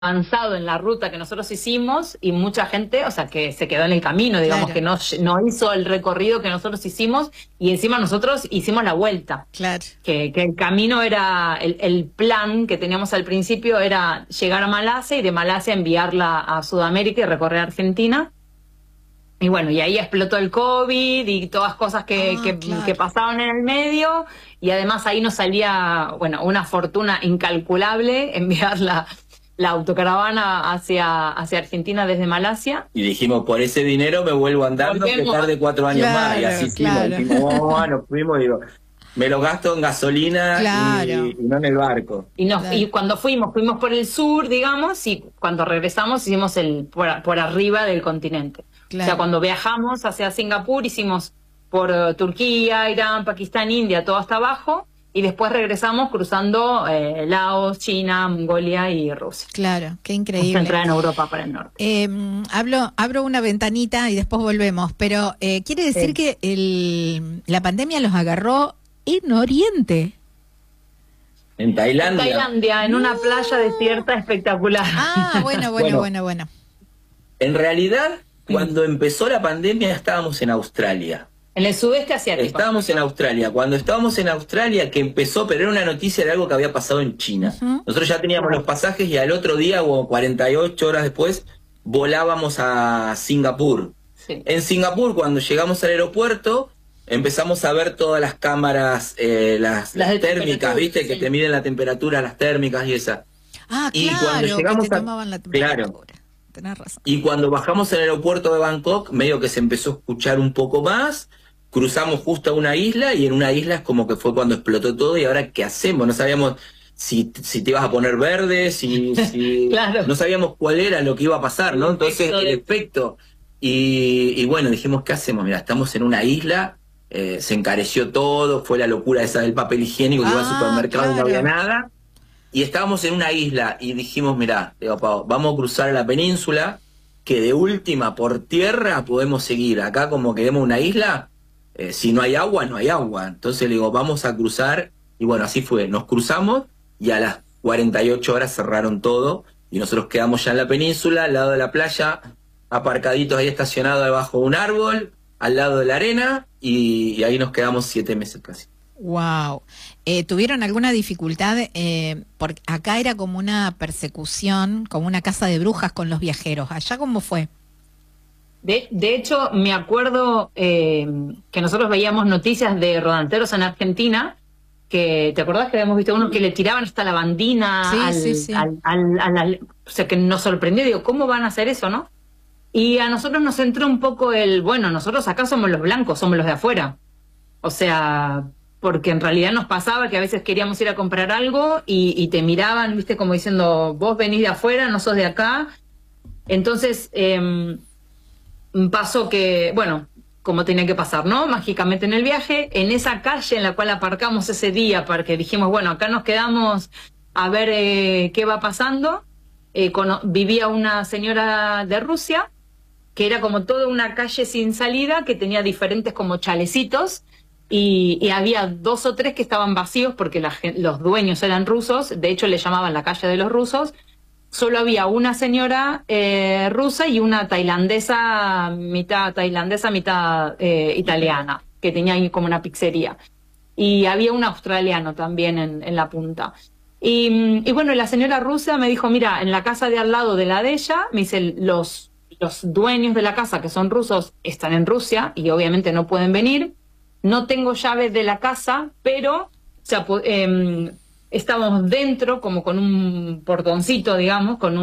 avanzado en la ruta que nosotros hicimos y mucha gente, o sea, que se quedó en el camino, digamos, Claro. que no hizo el recorrido que nosotros hicimos y encima nosotros hicimos la vuelta. Claro. Que el camino era, el plan que teníamos al principio era llegar a Malasia y de Malasia enviarla a Sudamérica y recorrer Argentina. Y bueno, y ahí explotó el COVID y todas cosas Claro. que pasaban en el medio, y además ahí nos salía, bueno, una fortuna incalculable enviar la autocaravana hacia Argentina desde Malasia. Y dijimos, por ese dinero me vuelvo andando, que Volvemos. tarde 4 años más. Y Claro, así claro. dijimos, nos fuimos, digo, me lo gasto en gasolina Claro. y no en el barco. Y y cuando fuimos por el sur, digamos, y cuando regresamos hicimos por arriba del continente. Claro. O sea, cuando viajamos hacia Singapur hicimos por Turquía, Irán, Pakistán, India, todo hasta abajo, y después regresamos cruzando Laos, China, Mongolia y Rusia. Claro, qué Hasta increíble. entrar en Europa para el norte. Abro una ventanita y después volvemos, pero quiere decir que la pandemia los agarró en Oriente. En Tailandia. Tailandia, en una playa desierta espectacular. Bueno. En realidad, cuando empezó la pandemia estábamos en Australia. En el sudeste asiático. Estábamos en Australia. Cuando estábamos en Australia, que empezó, pero era una noticia de algo que había pasado en China. Nosotros ya teníamos los pasajes y al otro día, o 48 horas después, volábamos a Singapur. Sí. En Singapur, cuando llegamos al aeropuerto, empezamos a ver todas las cámaras, las de térmicas, temperatura, ¿viste? sí. Que te miden la temperatura, las térmicas y esa. Y Claro, cuando llegamos que te a- tomaban la temperatura. Claro. Tenés razón. Y cuando bajamos al aeropuerto de Bangkok, medio que se empezó a escuchar un poco más, cruzamos justo a una isla, y en una isla es como que fue cuando explotó todo, y ahora ¿qué hacemos? No sabíamos si te ibas a poner verde, si Claro. no sabíamos cuál era lo que iba a pasar, ¿no? Entonces el efecto. Y bueno, dijimos, ¿qué hacemos? Mira, estamos en una isla, se encareció todo, fue la locura esa del papel higiénico, que iba al supermercado y no Claro. había nada. Y estábamos en una isla y dijimos, mirá, digo, Pau, vamos a cruzar a la península, que de última por tierra podemos seguir. Acá como queremos una isla, si no hay agua, no hay agua. Entonces le digo, vamos a cruzar. Y bueno, así fue. Nos cruzamos y a las 48 horas cerraron todo. Y nosotros quedamos ya en la península, al lado de la playa, aparcaditos ahí estacionados debajo de un árbol, al lado de la arena. Y ahí nos quedamos 7 meses casi. Wow. ¿Tuvieron alguna dificultad? Porque acá era como una persecución, como una casa de brujas con los viajeros. ¿Allá cómo fue? De hecho, me acuerdo que nosotros veíamos noticias de rodanteros en Argentina, que ¿te acordás que habíamos visto uno que le tiraban hasta la bandina Sí. o sea, que nos sorprendió, digo, ¿cómo van a hacer eso, no? Y a nosotros nos entró un poco bueno, nosotros acá somos los blancos, somos los de afuera. O sea, porque en realidad nos pasaba que a veces queríamos ir a comprar algo y te miraban, viste, como diciendo, vos venís de afuera, no sos de acá. Entonces, pasó que, bueno, como tenía que pasar, ¿no? Mágicamente en el viaje, en esa calle en la cual aparcamos ese día, porque dijimos, bueno, acá nos quedamos a ver qué va pasando. Vivía una señora de Rusia, que era como toda una calle sin salida, que tenía diferentes como chalecitos, y había 2 o 3 que estaban vacíos porque los dueños eran rusos, de hecho le llamaban la calle de los rusos. Solo había una señora rusa y una mitad tailandesa, mitad italiana, que tenía ahí como una pizzería. Y había un australiano también en la punta. Y bueno, la señora rusa me dijo, mira, en la casa de al lado de la de ella, me dice, los dueños de la casa, que son rusos, están en Rusia y obviamente no pueden venir. No tengo llaves de la casa, pero o sea, estábamos dentro como con un portoncito, digamos, con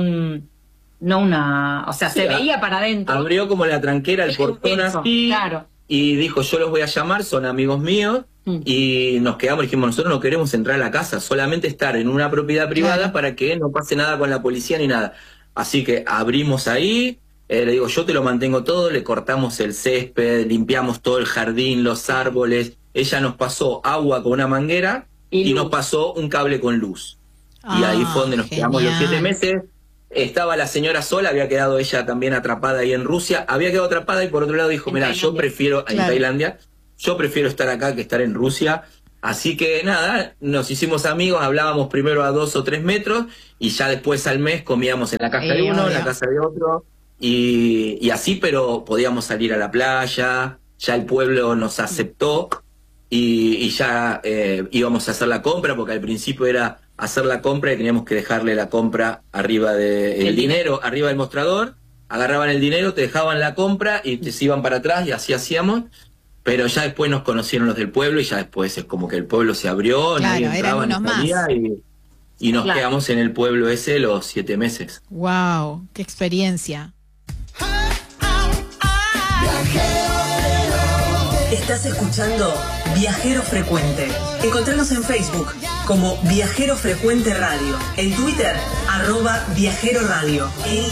o sea, Sí, se veía para adentro. Abrió como la tranquera, el portón Eso, así, claro. y dijo, yo los voy a llamar, son amigos míos, y nos quedamos, dijimos, nosotros no queremos entrar a la casa, solamente estar en una propiedad privada, Claro. para que no pase nada con la policía ni nada. Así que abrimos ahí, le digo, yo te lo mantengo todo, le cortamos el césped, limpiamos todo el jardín, los árboles. Ella nos pasó agua con una manguera y nos pasó un cable con luz. Y ahí fue donde nos quedamos los 7 meses. Estaba la señora sola, había quedado ella también atrapada ahí en Rusia, había quedado atrapada y por otro lado dijo, mira, yo prefiero, en Tailandia, yo prefiero estar acá que estar en Rusia. Así que nada, nos hicimos amigos, hablábamos primero a 2 o 3 metros y ya después al mes comíamos en la casa de uno, en la casa de otro y así, pero podíamos salir a la playa, ya el pueblo nos aceptó y ya íbamos a hacer la compra, porque al principio era hacer la compra y teníamos que dejarle la compra arriba del dinero, arriba del mostrador, agarraban el dinero, te dejaban la compra y te se iban para atrás y así hacíamos. Pero ya después nos conocieron los del pueblo y ya después es como que el pueblo se abrió, claro, nadie entraba, eran unos salía más. y nos Claro. quedamos en el pueblo ese los 7 meses. Wow, qué experiencia. Estás escuchando Viajero Frecuente. Encontranos en Facebook como Viajero Frecuente Radio, en Twitter @Viajero Radio.